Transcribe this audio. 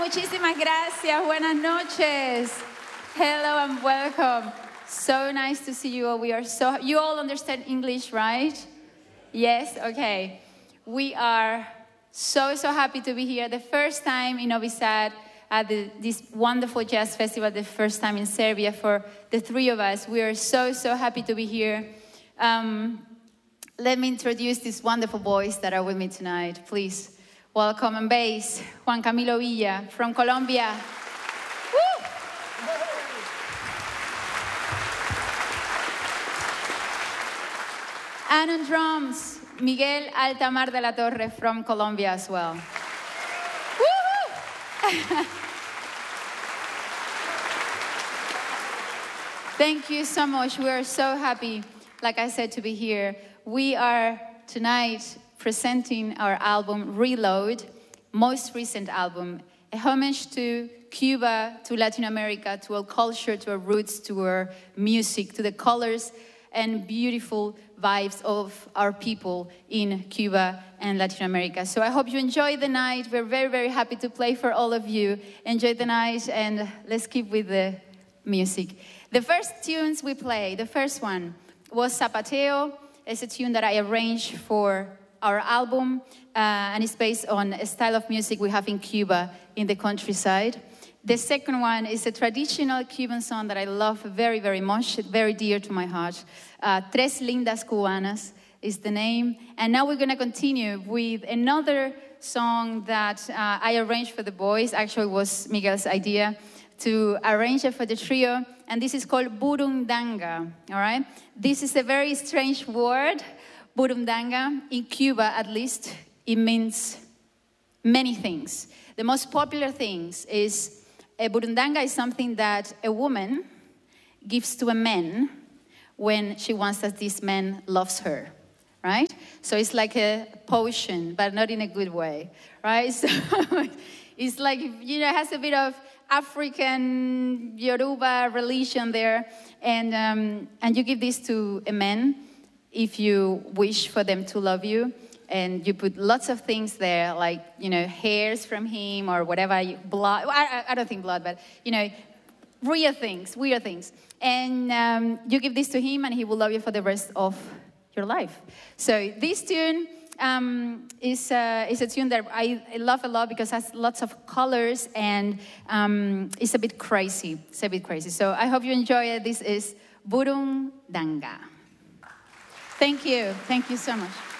muchísimas gracias. Buenas noches. Hello and welcome. So nice to see you all. You all understand English, right? Yes? Okay. We are so happy to be here. The first time in Novi Sad at this wonderful jazz festival, the first time in Serbia for the three of us. We are so happy to be here. Let me introduce these wonderful boys that are with me tonight. Please welcome on bass, Juan Camilo Villa from Colombia. Woo! And on drums, Miguel Altamar de la Torre from Colombia as well. Woo-hoo! Thank you so much. We are so happy, like I said, to be here. We are tonight presenting our album, Reload, most recent album, a homage to Cuba, to Latin America, to our culture, to our roots, to our music, to the colors and beautiful vibes of our people in Cuba and Latin America. So I hope you enjoy the night. We're very happy to play for all of you. Enjoy the night, and let's keep with the music. The first tunes we played, the first one was Zapateo. It's a tune that I arranged for our album, and it's based on a style of music we have in Cuba, in the countryside. The second one is a traditional Cuban song that I love very much, very dear to my heart. Tres Lindas Cubanas is the name. And now we're going to continue with another song that I arranged for the boys. Actually, it was Miguel's idea to arrange it for the trio. And this is called Burundanga, all right? This is a very strange word, Burundanga. In Cuba, at least, it means many things. The most popular things is, a burundanga is something that a woman gives to a man when she wants that this man loves her, right? So it's like a potion, but not in a good way, right? So it's like, it has a bit of African Yoruba religion there, and you give this to a man if you wish for them to love you. And you put lots of things there, like, hairs from him or whatever, blood. I don't think blood, but, real things, weird things. And you give this to him, and he will love you for the rest of your life. So this tune is a tune that I love a lot because it has lots of colors, and it's a bit crazy. It's a bit crazy. So I hope you enjoy it. This is Burundanga. Thank you. Thank you so much.